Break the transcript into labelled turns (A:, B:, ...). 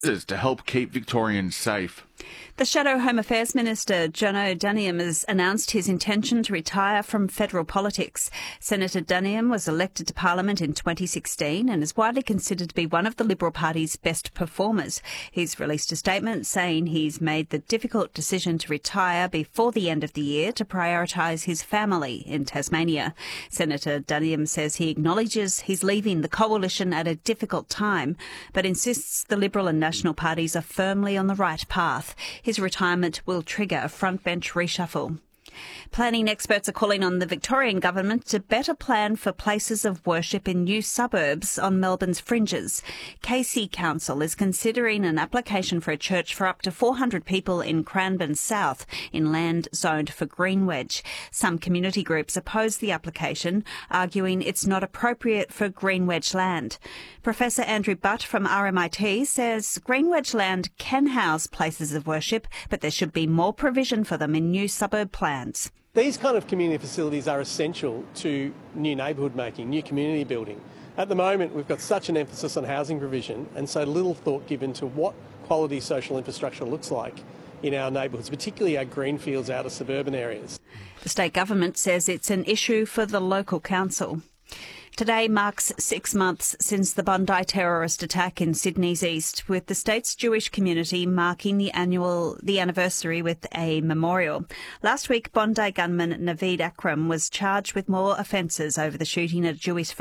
A: to help keep Victorians safe.
B: The Shadow Home Affairs Minister, Jono Daniher, has announced his intention to retire from federal politics. Senator Daniher was elected to Parliament in 2016 and is widely considered to be one of the Liberal Party's best performers. He's released a statement saying he's made the difficult decision to retire before the end of the year to prioritise his family in Tasmania. Senator Daniher says he acknowledges he's leaving the coalition at a difficult time, but insists the Liberal and National parties are firmly on the right path. His retirement will trigger a frontbench reshuffle. Planning experts are calling on the Victorian government to better plan for places of worship in new suburbs on Melbourne's fringes. Casey Council is considering an application for a church for up to 400 people in Cranbourne South in land zoned for Greenwedge. Some community groups oppose the application, arguing it's not appropriate for Greenwedge land. Professor Andrew Butt from RMIT says Greenwedge land can house places of worship, but there should be more provision for them in new suburb plans.
C: These kind of community facilities are essential to new neighbourhood making, new community building. At the moment, we've got such an emphasis on housing provision and so little thought given to what quality social infrastructure looks like in our neighbourhoods, particularly our greenfields out of suburban areas.
B: The state government says it's an issue for the local council. Today marks 6 months since the Bondi terrorist attack in Sydney's east, with the state's Jewish community marking the anniversary with a memorial. Last week, Bondi gunman Naveed Akram was charged with more offences over the shooting at a Jewish